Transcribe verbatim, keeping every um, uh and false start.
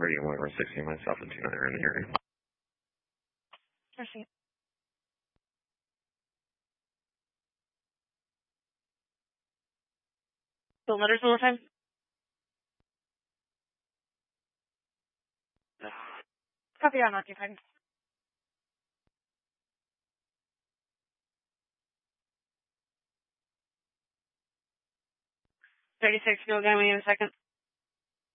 Radio one over sixteen, myself and two nine are in the area. Proceed. The letters one more time. Copy on occupied. thirty-six, go again, wait a second.